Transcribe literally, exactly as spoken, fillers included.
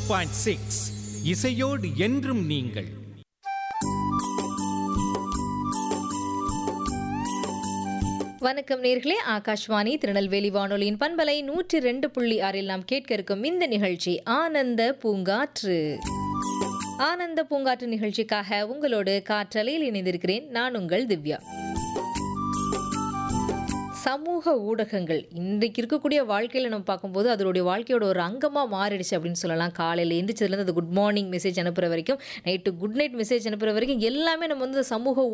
Point six இசையோடு என்றும் நீங்கள். வணக்கம் நேர்களே, ஆகாஷ்வாணி திருநெல்வேலி வானொலியின் பண்பலை நூற்றி ரெண்டு புள்ளி ஆறில் நாம் கேட்க இருக்கும் இந்த நிகழ்ச்சி ஆனந்த பூங்காற்று. ஆனந்த பூங்காற்று நிகழ்ச்சிக்காக உங்களோடு காற்றலையில் இணைந்திருக்கிறேன் நான் உங்கள் திவ்யா. சமூக ஊடகங்கள் இன்றைக்கு இருக்கக்கூடிய வாழ்க்கையில் நம்ம பார்க்கும்போது அதனுடைய வாழ்க்கையோட ஒரு அங்கமாக மாறிடுச்சு அப்படின்னு சொல்லலாம். காலையில் எந்திரிச்சதுலேருந்து அது குட் மார்னிங் மெசேஜ் அனுப்புகிற வரைக்கும், நைட்டு குட் நைட் மெசேஜ் அனுப்புகிற வரைக்கும் எல்லாமே நம்ம வந்து சமூக